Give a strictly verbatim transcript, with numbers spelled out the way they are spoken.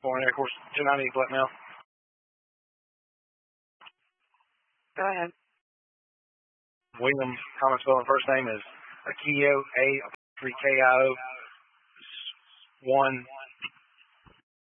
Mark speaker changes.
Speaker 1: Florida Air Force two ninety, let me know.
Speaker 2: Go ahead.
Speaker 1: William, common spelling first name is Akio, A three K I O one